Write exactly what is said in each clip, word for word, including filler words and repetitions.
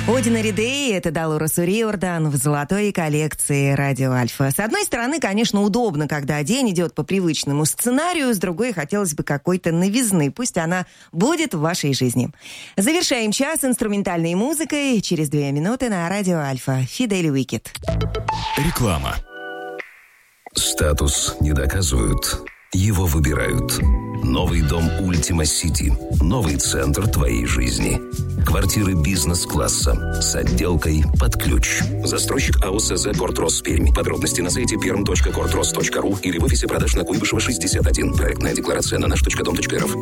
Ordinary Day — это Долорес О'Риордан в золотой коллекции Радио Альфа. С одной стороны, конечно, удобно, когда день идет по привычному сценарию, с другой, хотелось бы какой-то новизны. Пусть она будет в вашей жизни. Завершаем час инструментальной музыкой. Через две минуты на Радио Альфа. Фидели Уикет. Реклама. Статус не доказывают, его выбирают. Новый дом Ultima City. Новый центр твоей жизни. Квартиры бизнес-класса с отделкой под ключ. Застройщик АО СЗ «Кортрос» Пермь. Подробности на сайте перм точка кортрос точка ру или в офисе продаж на Куйбышева шестьдесят один. Проектная декларация на наш точка дом точка рф.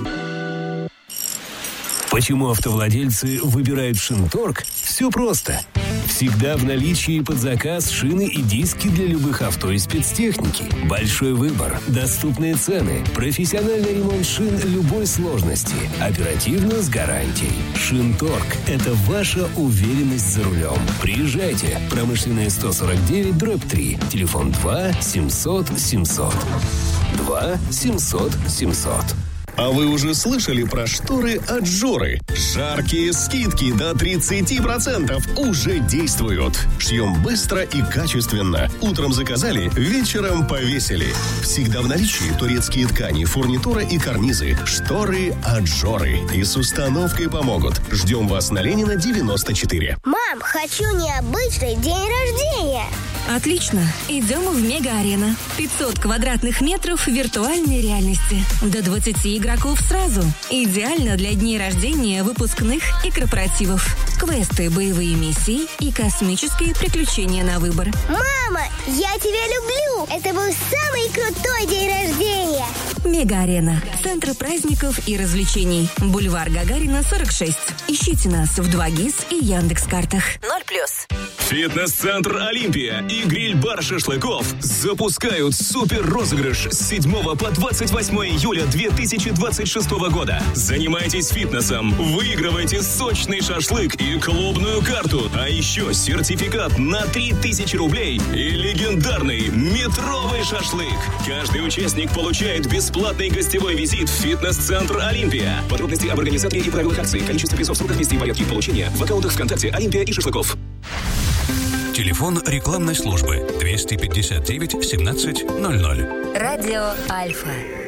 Почему автовладельцы выбирают Шинторг? Все просто. Всегда в наличии под заказ шины и диски для любых авто и спецтехники. Большой выбор, доступные цены, профессиональный ремонт шин любой сложности, оперативно с гарантией. Шинторг – это ваша уверенность за рулем. Приезжайте. Промышленная сто сорок девять дробь три. Телефон два семьсот семьсот. два семьсот семьсот. А вы уже слышали про шторы от Жоры? Жаркие скидки до тридцать процентов уже действуют. Шьем быстро и качественно. Утром заказали, вечером повесили. Всегда в наличии турецкие ткани, фурнитура и карнизы. Шторы от Жоры. И с установкой помогут. Ждем вас на Ленина девяносто четыре. Мам, хочу необычный день рождения. Отлично. Идем в Мега-арена. пятьсот квадратных метров виртуальной реальности. До двадцати игроков сразу. Идеально для дней рождения, выпускных и корпоративов. Квесты, боевые миссии и космические приключения на выбор. Мама, я тебя люблю. Это был самый крутой день рождения. Мега-арена. Центр праздников и развлечений. Бульвар Гагарина, сорок шесть. Ищите нас в два гис и Яндекс.Картах. Ноль плюс. Фитнес-центр «Олимпия» и гриль-бар шашлыков запускают супер-розыгрыш с седьмого по двадцать восьмое июля две тысячи двадцать шестого года. Занимайтесь фитнесом, выигрывайте сочный шашлык и клубную карту, а еще сертификат на три тысячи рублей и легендарный метровый шашлык. Каждый участник получает бесплатный гостевой визит в фитнес-центр «Олимпия». Подробности об организации и правилах акции, количество призов, сроках действий и порядке их получения в аккаунтах ВКонтакте «Олимпия» и «Шашлыков». Телефон рекламной службы двести пятьдесят девять семнадцать ноль ноль. Радио Альфа.